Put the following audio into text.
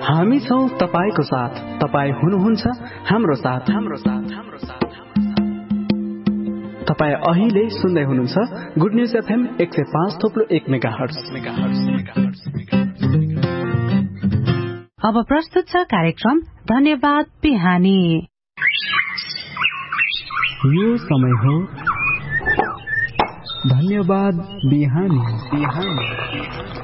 हामी छौं तपाईको साथ, तपाई हुनुहुन्छ हाम्रो साथ। तपाई अहिले सुन्दै हुनुहुन्छ गुड न्यूज एफएम 105.1 मेगाहर्ट्ज। अब प्रस्तुत छ कार्यक्रम धन्यवाद बिहानी। यो समय हो धन्यवाद बिहानी।